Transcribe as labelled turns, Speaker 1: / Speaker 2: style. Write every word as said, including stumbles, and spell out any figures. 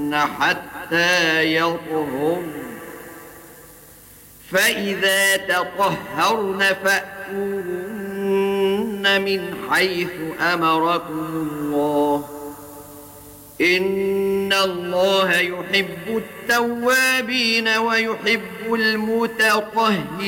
Speaker 1: حتى يطهرن فإذا تطهرن فأتوهن من حيث أمركم الله إن الله يحب التوابين ويحب المتطهرين